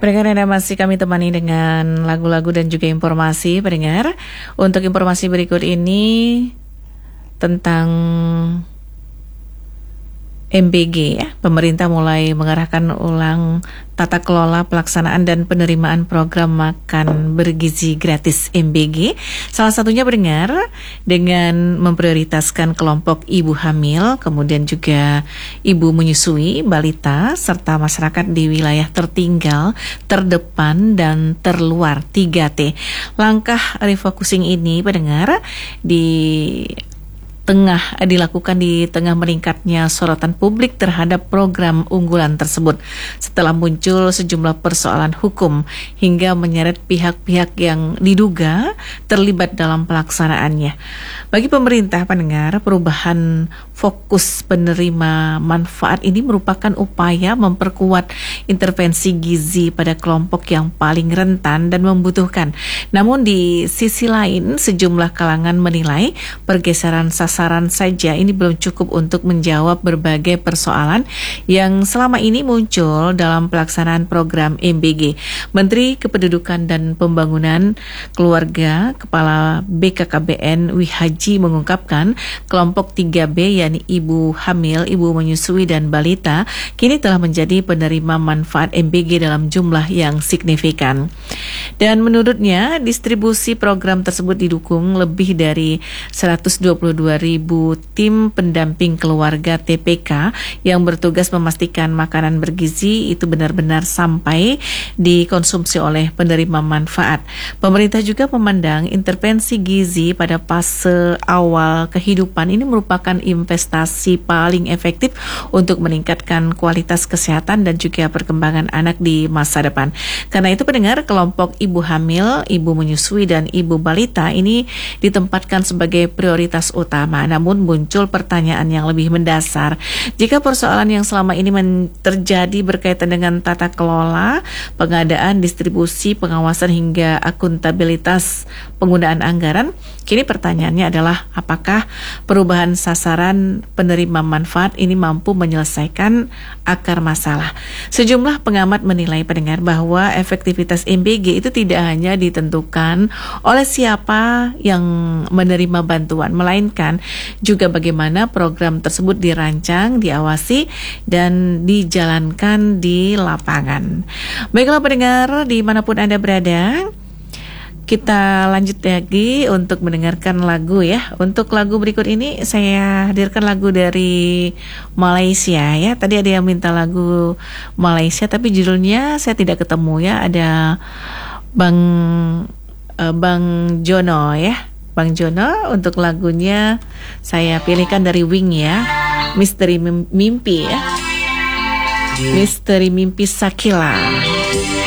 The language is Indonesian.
Pendengar Anda masih kami temani dengan lagu-lagu dan juga informasi pendengar. Untuk informasi berikut ini tentang MBG ya. Pemerintah mulai mengarahkan ulang tata kelola pelaksanaan dan penerimaan program makan bergizi gratis MBG. Salah satunya pendengar dengan memprioritaskan kelompok ibu hamil, kemudian juga ibu menyusui, balita, serta masyarakat di wilayah tertinggal, terdepan, dan terluar 3T. Langkah refocusing ini pendengar dilakukan di tengah meningkatnya sorotan publik terhadap program unggulan tersebut setelah muncul sejumlah persoalan hukum hingga menyeret pihak-pihak yang diduga terlibat dalam pelaksanaannya. Bagi pemerintah pendengar, perubahan fokus penerima manfaat ini merupakan upaya memperkuat intervensi gizi pada kelompok yang paling rentan dan membutuhkan. Namun di sisi lain, sejumlah kalangan menilai pergeseran sasaran saja ini belum cukup untuk menjawab berbagai persoalan yang selama ini muncul dalam pelaksanaan program MBG. Menteri Kependudukan dan Pembangunan Keluarga, Kepala BKKBN Wihaji mengungkapkan kelompok 3B yakni ibu hamil, ibu menyusui, dan balita kini telah menjadi penerima manfaat MBG dalam jumlah yang signifikan. Dan menurutnya distribusi program tersebut didukung lebih dari 122.000 tim pendamping keluarga TPK yang bertugas memastikan makanan bergizi itu benar-benar sampai dikonsumsi oleh penerima manfaat. Pemerintah juga memandang intervensi gizi pada fase awal kehidupan ini merupakan investasi paling efektif untuk meningkatkan kualitas kesehatan dan juga perkembangan anak di masa depan. Karena itu pendengar, kelompok ibu hamil, ibu menyusui, dan ibu balita ini ditempatkan sebagai prioritas utama. Namun muncul pertanyaan yang lebih mendasar. Jika persoalan yang selama ini terjadi berkaitan dengan tata kelola, pengadaan, distribusi, pengawasan hingga akuntabilitas penggunaan anggaran, kini pertanyaannya adalah apakah perubahan sasaran penerima manfaat ini mampu menyelesaikan akar masalah. Sejumlah pengamat menilai pendengar bahwa efektivitas MBG itu tidak hanya ditentukan oleh siapa yang menerima bantuan, melainkan juga bagaimana program tersebut dirancang, diawasi, dan dijalankan di lapangan. Baiklah pendengar, dimanapun Anda berada, kita lanjut lagi untuk mendengarkan lagu ya. Untuk lagu berikut ini saya hadirkan lagu dari Malaysia ya. Tadi ada yang minta lagu Malaysia tapi judulnya saya tidak ketemu ya. Ada Bang Jono ya. Bang Jono, untuk lagunya saya pilihkan dari Wing ya. Misteri Mimpi ya. Misteri Mimpi Sakila.